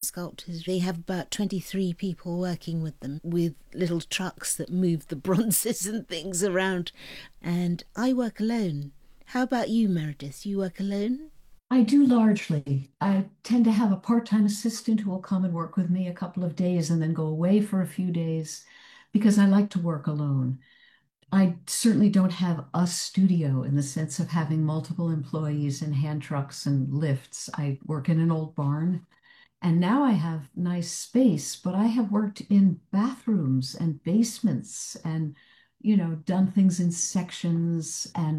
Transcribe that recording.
sculptors. They have about 23 people working with them with little trucks that move the bronzes and things around. And I work alone. How about you, Meredith? You work alone? I do largely. I tend to have a part-time assistant who will come and work with me a couple of days and then go away for a few days because I like to work alone. I certainly don't have a studio in the sense of having multiple employees and hand trucks and lifts. I work in an old barn and now I have nice space, but I have worked in bathrooms and basements and, done things in sections and